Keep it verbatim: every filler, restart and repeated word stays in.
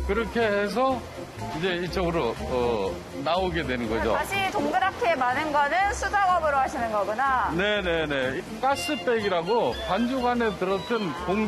그렇게 해서 이제 이쪽으로 어, 나오게 되는 거죠. 다시 동그랗게 마는 거는 수작업으로 하시는 거구나. 네네네. 가스백이라고 반죽 안에 들었던 공